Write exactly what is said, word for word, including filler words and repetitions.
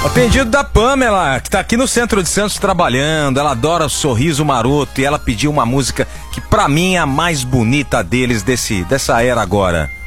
O pedido da Pamela, que tá aqui no centro de Santos trabalhando. Ela adora o Sorriso Maroto e ela pediu uma música que pra mim é a mais bonita deles desse, dessa era agora.